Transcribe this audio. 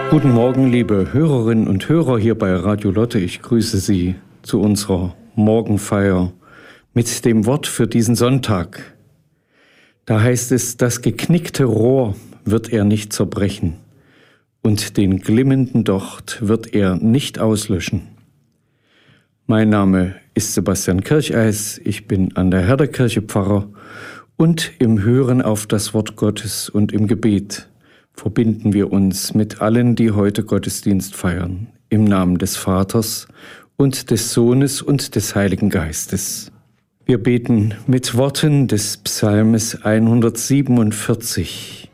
Guten Morgen, liebe Hörerinnen und Hörer hier bei Radio Lotte. Ich grüße Sie zu unserer Morgenfeier mit dem Wort für diesen Sonntag. Da heißt es, das geknickte Rohr wird er nicht zerbrechen und den glimmenden Docht wird er nicht auslöschen. Mein Name ist Sebastian Kircheis, ich bin an der Herderkirche Pfarrer und im Hören auf das Wort Gottes und im Gebet verbinden wir uns mit allen, die heute Gottesdienst feiern, im Namen des Vaters und des Sohnes und des Heiligen Geistes. Wir beten mit Worten des Psalmes 147.